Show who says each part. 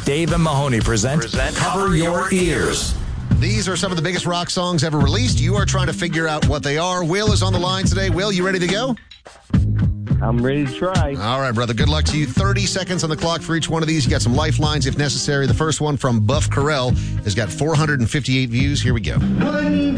Speaker 1: Dave and Mahoney present Cover Your Ears.
Speaker 2: These are some of the biggest rock songs ever released. You are trying to figure out what they are. Will is on the line today. Will, you ready to go?
Speaker 3: I'm ready to try.
Speaker 2: All right, brother. Good luck to you. 30 seconds on the clock for each one of these. You got some lifelines if necessary. The first one from Buff Carell has got 458 views. Here we go.
Speaker 4: 1,